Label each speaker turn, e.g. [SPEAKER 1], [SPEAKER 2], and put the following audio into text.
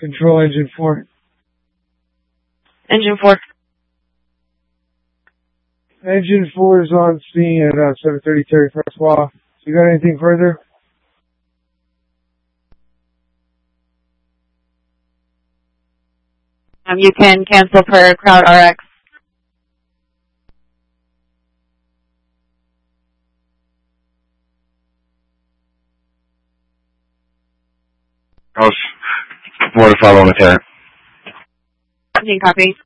[SPEAKER 1] Control engine 4.
[SPEAKER 2] Engine 4.
[SPEAKER 1] Engine 4 is on scene at 7:30 Terry Francois. You got anything further?
[SPEAKER 2] You can cancel per Crowd RX.
[SPEAKER 3] House, more to follow on the 10.
[SPEAKER 2] Copy.